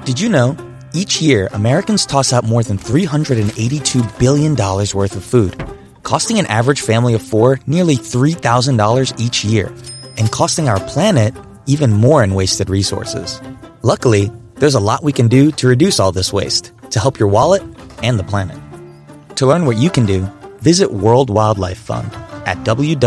Did you know? Each year, Americans toss out more than $382 billion worth of food, costing an average family of 4 nearly $3,000 each year, and costing our planet even more in wasted resources. Luckily, there's a lot we can do to reduce all this waste, to help your wallet and the planet. To learn what you can do, visit World Wildlife Fund at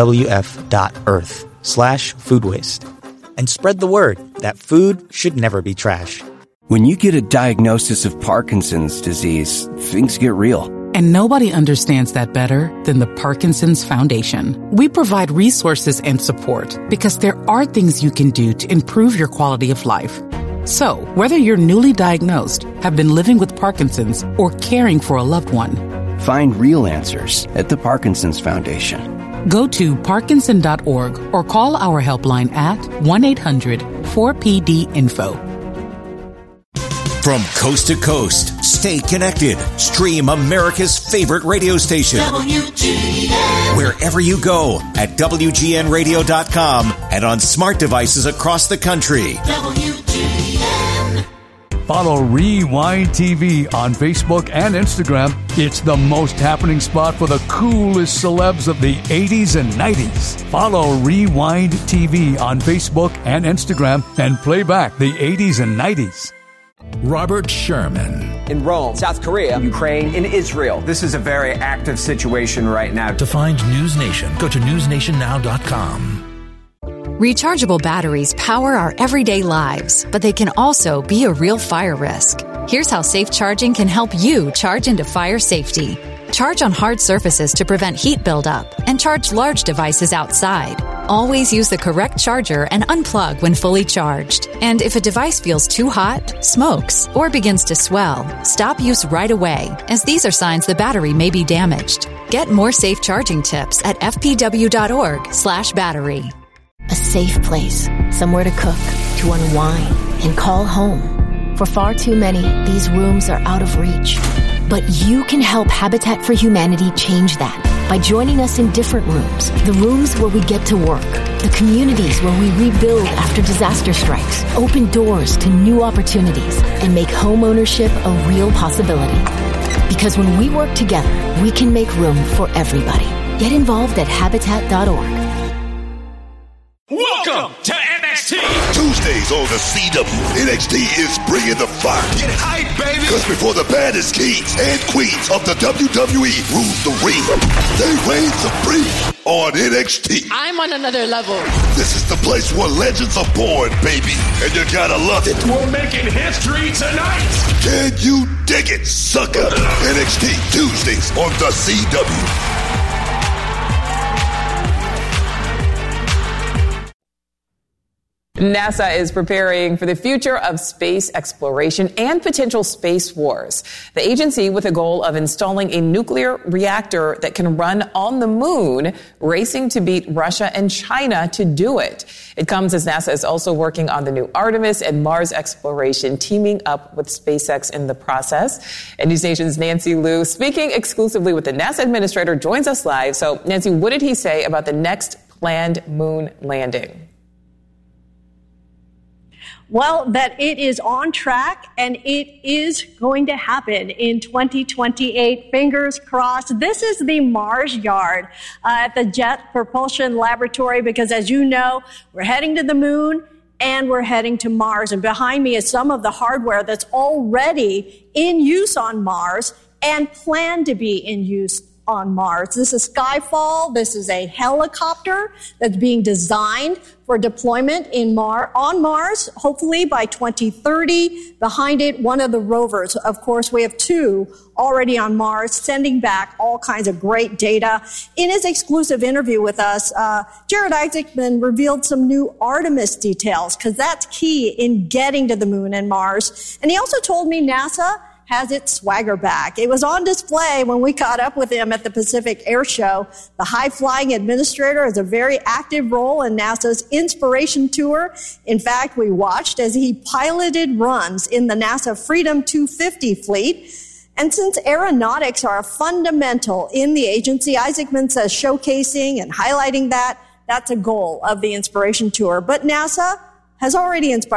wwf.earth/food waste. And spread the word that food should never be trash. When you get a diagnosis of Parkinson's disease, things get real. And nobody understands that better than the Parkinson's Foundation. We provide resources and support because there are things you can do to improve your quality of life. So, whether you're newly diagnosed, have been living with Parkinson's, or caring for a loved one, find real answers at the Parkinson's Foundation. Go to parkinson.org or call our helpline at 1-800-4PD-INFO. From coast to coast, stay connected. Stream America's favorite radio station. WGN. Wherever you go at WGNradio.com and on smart devices across the country. WGN. Follow Rewind TV on Facebook and Instagram. It's the most happening spot for the coolest celebs of the 80s and 90s. Follow Rewind TV on Facebook and Instagram and play back the 80s and 90s. Robert Sherman. In Rome, South Korea, Ukraine, in Israel. This is a very active situation right now. To find News Nation, go to newsnationnow.com. Rechargeable batteries power our everyday lives, but they can also be a real fire risk. Here's how safe charging can help you charge into fire safety. Charge on hard surfaces to prevent heat buildup, and charge large devices outside. Always use the correct charger and unplug when fully charged. And if a device feels too hot, smokes, or begins to swell, stop use right away, as these are signs the battery may be damaged. Get more safe charging tips at fpw.org/battery. A safe place, somewhere to cook, to unwind, and call home. For far too many, these rooms are out of reach. But you can help Habitat for Humanity change that by joining us in different rooms. The rooms where we get to work. The communities where we rebuild after disaster strikes. Open doors to new opportunities and make home ownership a real possibility. Because when we work together, we can make room for everybody. Get involved at Habitat.org. Welcome to NXT. Tuesdays on the CW, NXT is bringing the fire. Get hype, baby. Because before the baddest kings and queens of the WWE rule the ring, they reign supreme on NXT. I'm on another level. This is the place where legends are born, baby. And you gotta love it. We're making history tonight. Can you dig it, sucker? NXT Tuesdays on the CW. NASA is preparing for the future of space exploration and potential space wars. The agency, with a goal of installing a nuclear reactor that can run on the moon, racing to beat Russia and China to do it. It comes as NASA is also working on the new Artemis and Mars exploration, teaming up with SpaceX in the process. And News Nation's Nancy Liu, speaking exclusively with the NASA administrator, joins us live. So, Nancy, what did he say about the next planned moon landing? Well, that it is on track and it is going to happen in 2028. Fingers crossed. This is the Mars yard at the Jet Propulsion Laboratory because, as you know, we're heading to the moon and we're heading to Mars. And behind me is some of the hardware that's already in use on Mars and planned to be in use on Mars. This is Skyfall. This is a helicopter that's being designed for deployment on Mars, hopefully by 2030. Behind it, one of the rovers. Of course, we have two already on Mars, sending back all kinds of great data. In his exclusive interview with us, Jared Isaacman revealed some new Artemis details, because that's key in getting to the moon and Mars. And he also told me NASA has its swagger back. It was on display when we caught up with him at the Pacific Air Show. The high-flying administrator has a very active role in NASA's Inspiration Tour. In fact, we watched as he piloted runs in the NASA Freedom 250 fleet. And since aeronautics are fundamental in the agency, Isaacman says showcasing and highlighting that's a goal of the Inspiration Tour. But NASA has already inspired